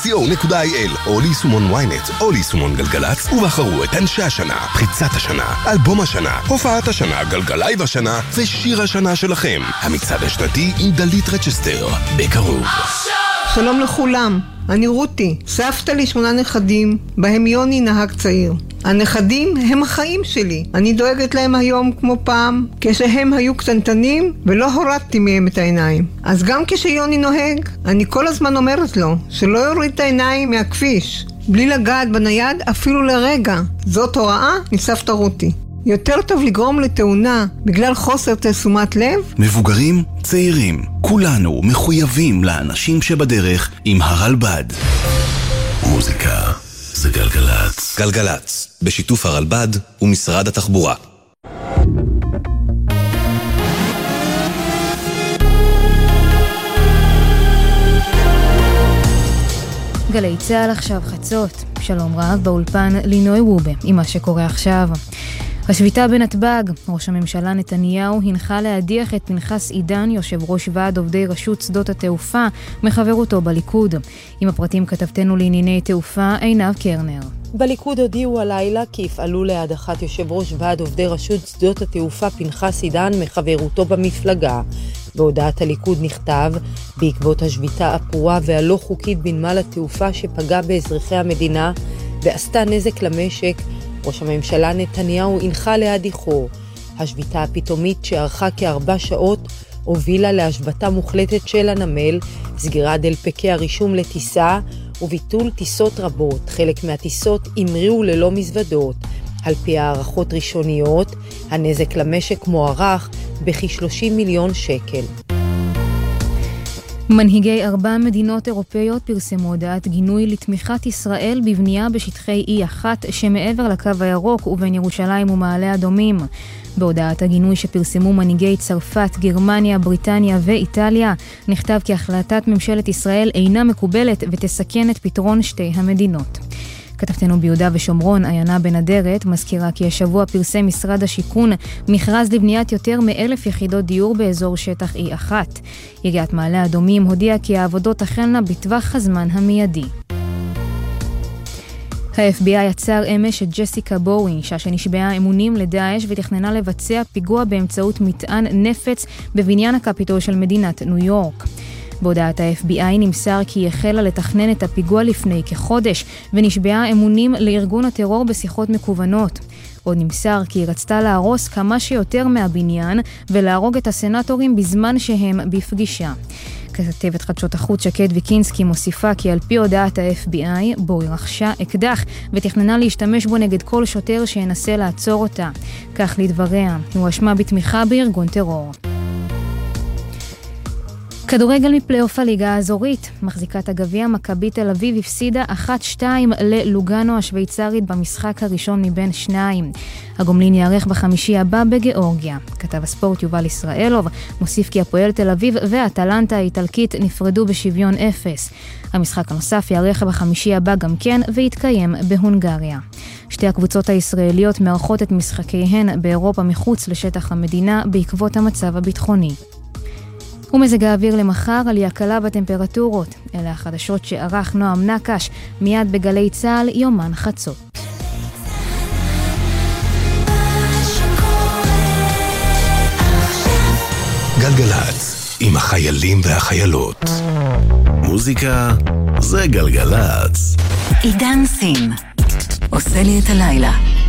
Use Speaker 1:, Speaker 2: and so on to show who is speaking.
Speaker 1: או ליישומון ynet או ליישומון גלגלץ, ובחרו את אנשי השנה, פריצת השנה, אלבום השנה, הופעת השנה, גלגלייב השנה ושיר השנה שלכם. המצעד השנתי עם דלית רצ'סטר, בקרוב.
Speaker 2: שלום לכולם, אני רותי, סבתא לי 8 נכדים, בהם יוני נהג צעיר. הנכדים הם החיים שלי, אני דואגת להם היום כמו פעם, כשהם היו קטנטנים ולא הורדתי מהם את העיניים. אז גם כשיוני נוהג, אני כל הזמן אומרת לו שלא יוריד את העיניים מהכביש, בלי לגעת בנייד אפילו לרגע. זאת הוראה מסבתא רותי. יותר טוב לגרום לתאונה בגלל חוסר תשומת לב.
Speaker 3: מבוגרים, צעירים, כולנו מחויבים לאנשים שבדרך עם הרלב"ד. מוזיקה זה גלגלץ.
Speaker 1: גלגלץ, בשיתוף הרלב"ד ומשרד התחבורה.
Speaker 4: גלי צהל עכשיו חצות. שלום רב, באולפן לינוי וובה עם מה שקורה עכשיו. השביתה בנתב"ג, ראש הממשלה נתניהו הנחה להדיח את פנחס עידן, יושב ראש ועד עובדי רשות שדות התעופה, מחברותו בליכוד. עם הפרטים כתבתנו לענייני תעופה עינב קרנר.
Speaker 5: בליכוד הודיעו הלילה כי יפעלו להדחת יושב ראש ועד עובדי רשות שדות התעופה פנחס עידן מחברותו במפלגה. בהודעת הליכוד נכתב, בעקבות השביתה הפרועה והלא חוקית בנמל התעופה שפגע באזרחי המדינה ועשתה נזק למשק, ראש הממשלה נתניהו הנחה להדיחו. השביתה הפתאומית שערכה כ4 שעות הובילה להשבתה מוחלטת של הנמל, סגירת דלפקי הרישום לטיסה וביטול טיסות רבות. חלק מהטיסות המריאו ללא מזוודות. על פי הערכות ראשוניות, הנזק למשק מוערך בכ-30 מיליון שקל.
Speaker 4: מנהיגי 4 מדינות אירופאיות פרסמו הודעת גינוי לתמיכת ישראל בבנייה בשטחי E1 שמעבר לקו הירוק ובין ירושלים ומעלה אדומים. בהודעת הגינוי שפרסמו מנהיגי צרפת, גרמניה, בריטניה ואיטליה, נכתב כי החלטת ממשלת ישראל אינה מקובלת ותסכן את פתרון שתי המדינות. כתבתנו ביהודה ושומרון, עיינה בן אדרת, מזכירה כי השבוע פרסם משרד השיכון מכרז לבניית יותר מ1,000 יחידות דיור באזור שטח E1. עיריית מעלה אדומים הודיעה כי העבודות החלנה בטווח הזמן המיידי. ה-FBI עצר אמש את ג'סיקה בואוי, אישה שנשבעה אמונים לדאעש ותכננה לבצע פיגוע באמצעות מטען נפץ בבניין הקפיטול של מדינת ניו יורק. בהודעת ה-FBI נמסר כי היא החלה לתכנן את הפיגוע לפני כחודש ונשבעה אמונים לארגון הטרור בשיחות מקוונות. עוד נמסר כי היא רצתה להרוס כמה שיותר מהבניין ולהרוג את הסנטורים בזמן שהם בפגישה. כתבת חדשות החוץ שקד ויקינסקי מוסיפה כי על פי הודעת ה-FBI בואי רכשה אקדח ותכננה להשתמש בו נגד כל שוטר שינסה לעצור אותה. כך לדבריה, היא הואשמה בתמיכה בארגון טרור. כדורגל מפלייאוף הליגה האזורית, מחזיקת הגביע מכבי תל אביב הפסידה 1-2 ללוגאנו השוויצרית במשחק הראשון מבין 2. הגומלין יערך בחמישי הבא בגיאורגיה. כתב הספורט יובל ישראלוב מוסיף כי הפועל תל אביב והאטלנטה האיטלקית נפרדו בשוויון 0. המשחק הנוסף יערך בחמישי הבא גם כן ויתקיים בהונגריה. שתי הקבוצות הישראליות מארחות את משחקיהן באירופה מחוץ לשטח המדינה בעקבות המצב הביטחוני. ומזג האוויר למחר, עלייה קלה בטמפרטורות. אלה החדשות שערך נועם נקש, מיד בגלי צהל, יומן חצות.
Speaker 1: גלגלץ, עם החיילים והחיילות.
Speaker 3: מוזיקה זה גלגלץ.
Speaker 6: עידן סין עושה לי את הלילה.